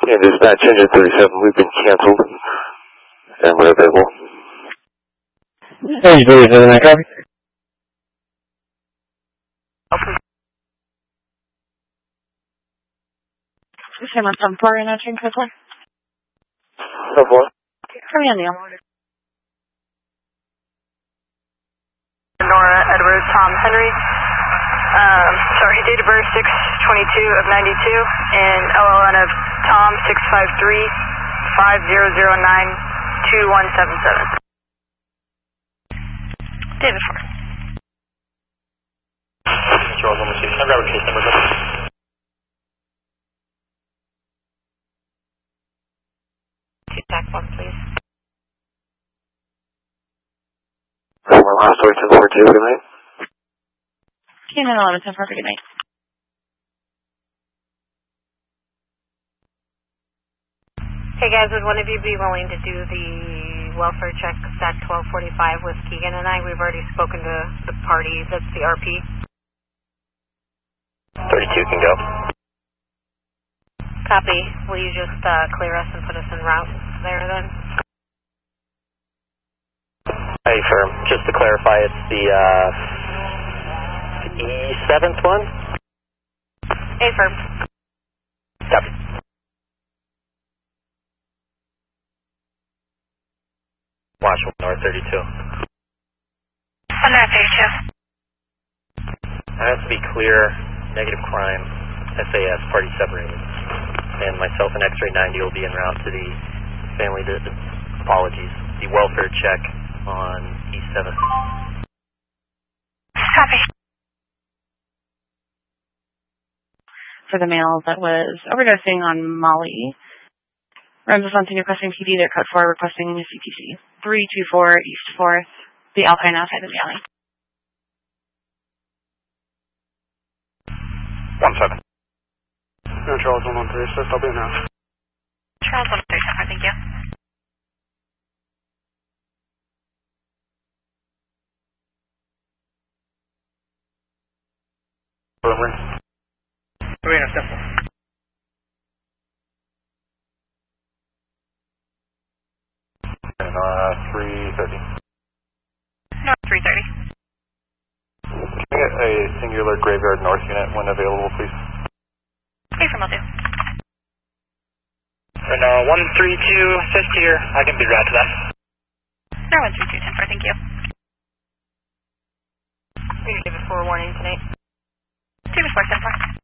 Yeah, dispatch engine 37, we've been canceled. And we're available. Engine 37, I copy. Sam on 7-4, and entering code 4. 7-4. Hurry on the elevator. Nora Edward Tom Henry. Sorry, date of birth 6/22 of 92, and LLN of Tom 653-5009-2177. David Ford. Charles on the scene. I'll grab a case number. Contact 1, please. My last story 1042, good night. Canaan 11, 10-4, good night. Hey guys, would one of you be willing to do the welfare check at 12:45 with Keegan and I? We've already spoken to the party, that's the RP. 32 can go. Copy. Will you just clear us and put us en route there then? Hey, firm. Just to clarify, it's the E7th one? Hey, firm. Copy. Watch North 32. Under 32. That has to be clear, negative crime, SAS, party separated. And myself and X-ray 90 will be en route to the family, apologies, the welfare check on E7. Copy. For the male that was overdosing on Molly. Runs on senior requesting PD, they're code 4, requesting a CTC. 324 East 4th, the Alpine outside of the alley. 17. No, Charles 113, I'll be in now. Charles 137, thank you. Arena, simple. And 330. No, 330. Can I get a singular graveyard north unit when available, please? Hey, from L2. And 132, assist here. I can be route to that. No, 132, 10-4, thank you. We're going to give it forewarning tonight. 2 before 10-4.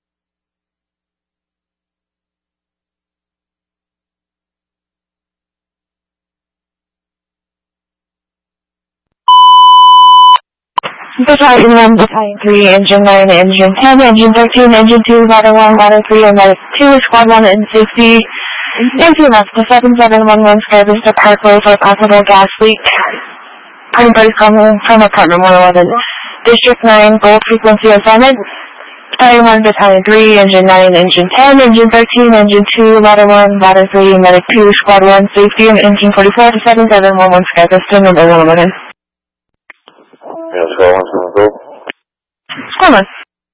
Battalion 1, Battalion 3, Engine 9, Engine 10, Engine 13, Engine 2, Ladder 1, Ladder 3, and Ladder 2, Squad 1 and safety. NCMS, the 7711 Skyvista Parkway for possible gas leak. Anybody coming from apartment 111. District 9, gold frequency assignment. Battalion 1, Battalion 3, Engine 9, Engine 10, Engine 13, Engine 2, Ladder 1, Ladder 3, Medic 2, Squad 1, safety, and Engine 44 to 7711 Skyvista, number 111. Yeah, Squad 1's gonna go. Squad 1.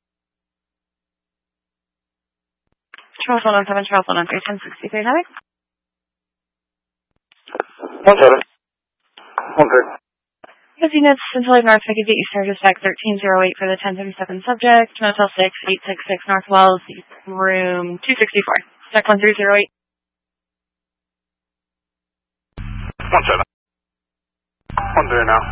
Charles 117, Charles 113, 1063, Havoc. 17. 1-3. Because units, Central North, I could get you started back 1308 for the 1037 subject, Motel 6, 866 North Wells, room 264, Sec 1308. 17. 1-3 now.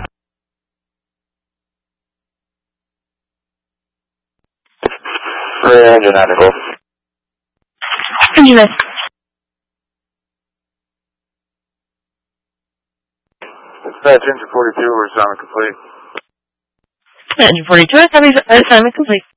Engine 9 to go. Engine 9. Dispatch engine 42, we're assignment complete. Engine 42, assignment complete.